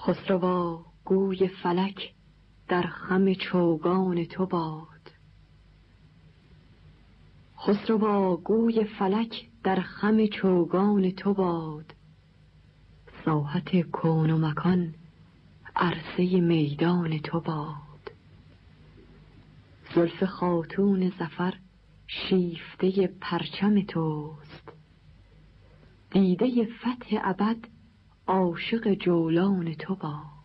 خسروا گوی فلک در خم چوگان تو باد. خسروا گوی فلک در خم چوگان تو باد. ساحت کون و مکان عرصه میدان تو باد. زلف خاتون ظفر شیفته پرچم توست. دیده فتح ابد عاشق جولان تو باد.